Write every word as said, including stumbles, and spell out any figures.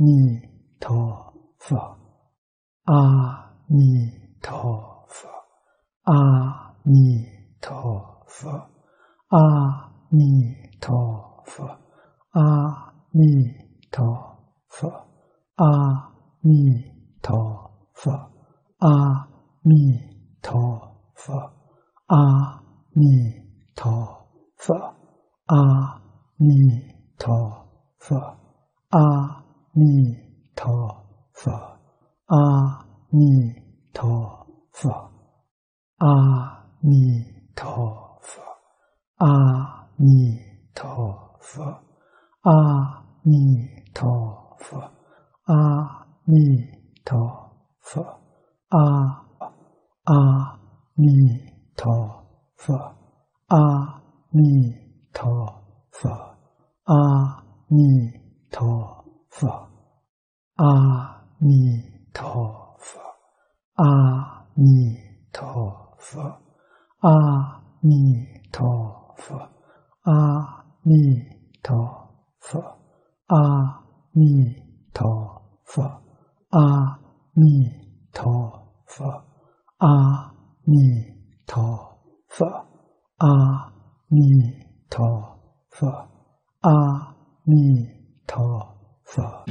弥陀佛，阿弥陀佛，阿弥陀佛，阿弥陀佛，阿弥陀佛，阿弥陀佛，阿弥陀佛，阿弥陀佛，阿弥陀佛，阿弥陀佛，阿弥陀佛，阿弥陀佛，阿弥陀佛，阿弥陀佛，阿弥陀佛，阿阿弥陀佛，阿弥陀佛，阿弥陀佛，阿弥陀佛，阿弥陀佛，阿弥陀佛，阿弥陀佛，阿弥陀佛，阿弥陀佛，阿弥陀佛，阿弥陀佛，阿弥陀佛。